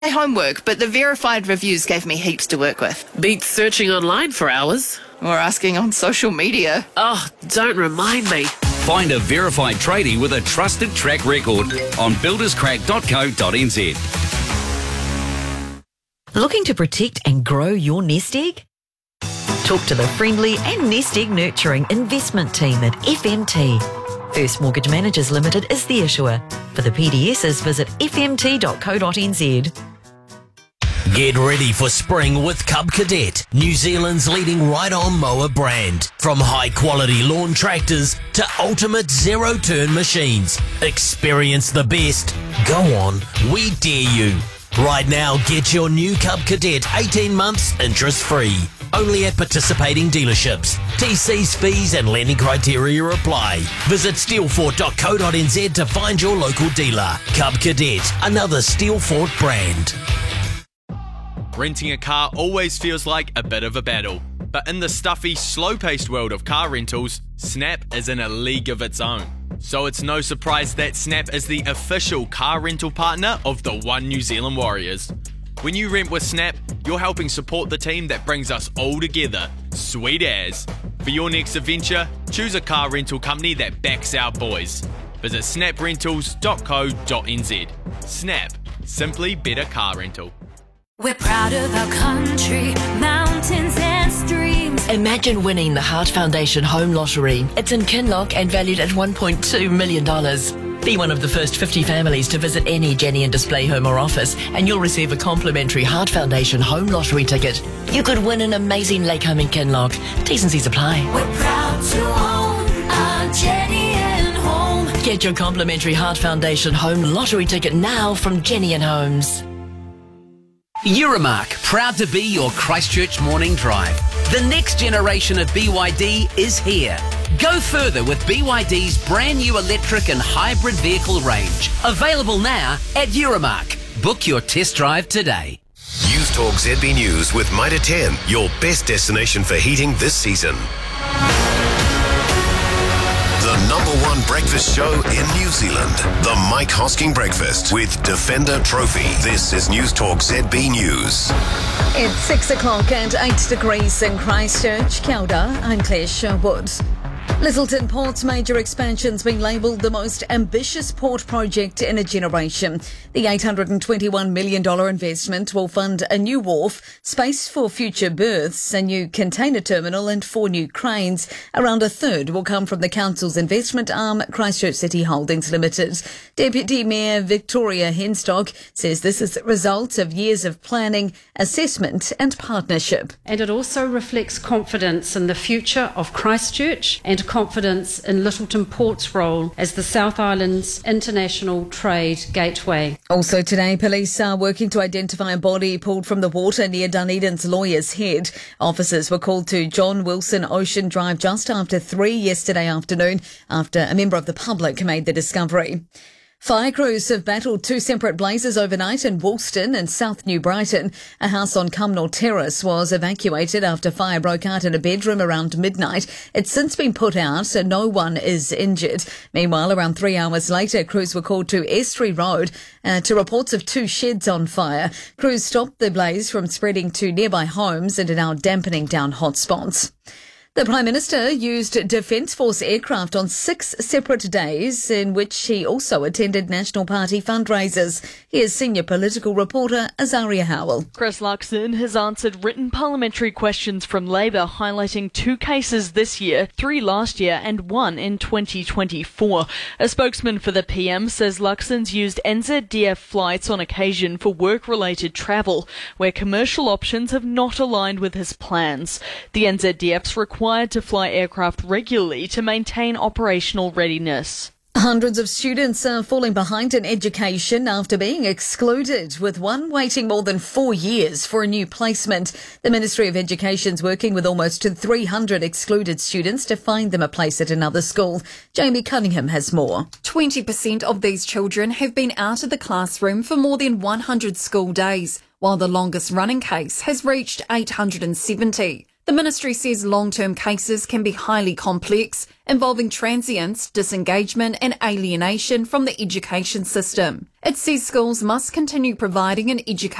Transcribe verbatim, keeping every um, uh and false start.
homework, but the verified reviews gave me heaps to work with. Beats searching online for hours. Or asking on social media. Oh, don't remind me. Find a verified tradie with a trusted track record on builders crack dot co dot n z. Looking to protect and grow your nest egg? Talk to the friendly and nest egg nurturing investment team at F M T. First Mortgage Managers Limited is the issuer. For the P D Ss, visit f m t dot co dot n z. Get ready for spring with Cub Cadet, New Zealand's leading ride-on mower brand. From high-quality lawn tractors to ultimate zero-turn machines. Experience the best. Go on, we dare you. Right now, get your new Cub Cadet eighteen months interest-free. Only at participating dealerships. T Cs, fees and lending criteria apply. Visit steelfort dot co dot n z to find your local dealer. Cub Cadet, another Steelfort brand. Renting a car always feels like a bit of a battle, but in the stuffy, slow-paced world of car rentals, Snap is in a league of its own. So it's no surprise that Snap is the official car rental partner of the One New Zealand Warriors. When you rent with Snap, you're helping support the team that brings us all together. Sweet as. For your next adventure, choose a car rental company that backs our boys. Visit snap rentals dot co dot n z. Snap. Simply better car rental. We're proud of our country, mountains and streams. Imagine winning the Heart Foundation Home Lottery. It's in Kinloch and valued at one point two million dollars. Be one of the first fifty families to visit any Jenny and Display home or office, and you'll receive a complimentary Heart Foundation Home Lottery ticket. You could win an amazing lake home in Kinloch. T's and C's apply. We're proud to own our Jenny and Home. Get your complimentary Heart Foundation Home Lottery ticket now from Jenny and Homes. Euromark, proud to be your Christchurch morning drive. The next generation of B Y D is here. Go further with B Y D's brand new electric and hybrid vehicle range. Available now at Euromark. Book your test drive today. News Talk Z B News with Mitre ten, your best destination for heating this season. The number one breakfast show in New Zealand. The Mike Hosking Breakfast with Defender Trophy. This is News Talk Z B News. It's six o'clock and eight degrees in Christchurch. Kia ora, I'm Claire Sherwood. Lyttelton Port's major expansion's been labelled the most ambitious port project in a generation. The eight hundred twenty-one million dollars investment will fund a new wharf, space for future berths, a new container terminal and four new cranes. Around a third will come from the council's investment arm, Christchurch City Holdings Limited. Deputy Mayor Victoria Henstock says this is the result of years of planning, assessment and partnership. And it also reflects confidence in the future of Christchurch and confidence in Lyttelton Port's role as the South Island's international trade gateway. Also today, police are working to identify a body pulled from the water near Dunedin's Lawyer's Head. Officers were called to John Wilson Ocean Drive just after three yesterday afternoon after a member of the public made the discovery. Fire crews have battled two separate blazes overnight in Woolston and South New Brighton. A house on Cumnall Terrace was evacuated after fire broke out in a bedroom around midnight. It's since been put out, so no one is injured. Meanwhile, around three hours later, crews were called to Estuary Road uh, to reports of two sheds on fire. Crews stopped the blaze from spreading to nearby homes and are now dampening down hotspots. The Prime Minister used Defence Force aircraft on six separate days in which he also attended National Party fundraisers. Here's senior political reporter Azaria Howell. Chris Luxon has answered written parliamentary questions from Labour highlighting two cases this year, three last year and one in twenty twenty-four. A spokesman for the P M says Luxon's used N Z D F flights on occasion for work-related travel, where commercial options have not aligned with his plans. The N Z D F's required to fly aircraft regularly to maintain operational readiness. Hundreds of students are falling behind in education after being excluded, with one waiting more than four years for a new placement. The Ministry of Education's working with almost three hundred excluded students to find them a place at another school. Jamie Cunningham has more. twenty percent of these children have been out of the classroom for more than one hundred school days, while the longest running case has reached eight hundred seventy. The The ministry says long-term cases can be highly complex, involving transience, disengagement and alienation from the education system. It says schools must continue providing an education